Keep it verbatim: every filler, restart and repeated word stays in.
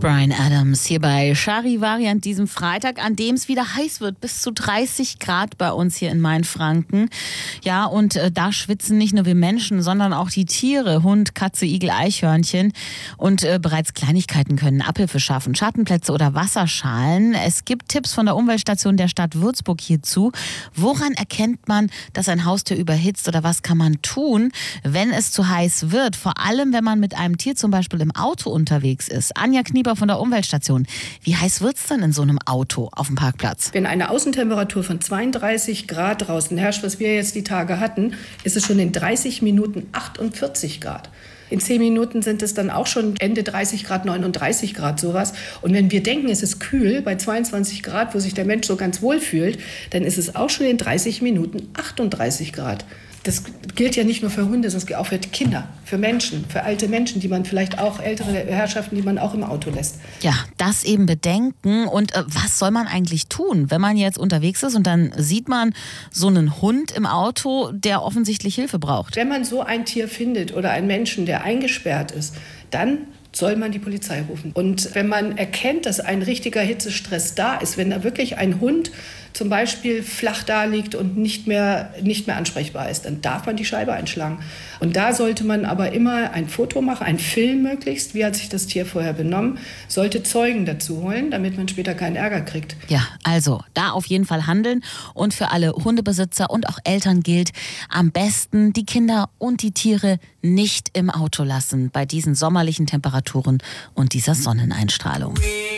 Bryan Adams hier bei Charivari an diesem Freitag, an dem es wieder heiß wird, bis zu dreißig Grad bei uns hier in Mainfranken. Ja, und äh, da schwitzen nicht nur wir Menschen, sondern auch die Tiere, Hund, Katze, Igel, Eichhörnchen. Und äh, bereits Kleinigkeiten können Abhilfe schaffen, Schattenplätze oder Wasserschalen. Es gibt Tipps von der Umweltstation der Stadt Würzburg hierzu. Woran erkennt man, dass ein Haustier überhitzt oder was kann man tun, wenn es zu heiß wird? Vor allem, wenn man mit einem Tier zum Beispiel im Auto unterwegs ist. Anja Knieper von der Umweltstation. Wie heiß wird es denn in so einem Auto auf dem Parkplatz? Wenn eine Außentemperatur von zweiunddreißig Grad draußen herrscht, was wir jetzt die Tage hatten, ist es schon in dreißig Minuten achtundvierzig Grad. In zehn Minuten sind es dann auch schon Ende dreißig Grad, neununddreißig Grad sowas. Und wenn wir denken, es ist kühl bei zweiundzwanzig Grad, wo sich der Mensch so ganz wohl fühlt, dann ist es auch schon in dreißig Minuten achtunddreißig Grad. Das gilt ja nicht nur für Hunde, sondern auch für Kinder, für Menschen, für alte Menschen, die man vielleicht auch, ältere Herrschaften, die man auch im Auto lässt. Ja, das eben bedenken. Und äh, was soll man eigentlich tun, wenn man jetzt unterwegs ist und dann sieht man so einen Hund im Auto, der offensichtlich Hilfe braucht? Wenn man so ein Tier findet oder einen Menschen, der eingesperrt ist, dann soll man die Polizei rufen. Und wenn man erkennt, dass ein richtiger Hitzestress da ist, wenn da wirklich ein Hund zum Beispiel flach da liegt und nicht mehr, nicht mehr ansprechbar ist, dann darf man die Scheibe einschlagen. Und da sollte man aber immer ein Foto machen, ein Film möglichst, wie hat sich das Tier vorher benommen, sollte Zeugen dazu holen, damit man später keinen Ärger kriegt. Ja, also da auf jeden Fall handeln. Und für alle Hundebesitzer und auch Eltern gilt, am besten die Kinder und die Tiere nicht im Auto lassen bei diesen sommerlichen Temperaturen und dieser Sonneneinstrahlung.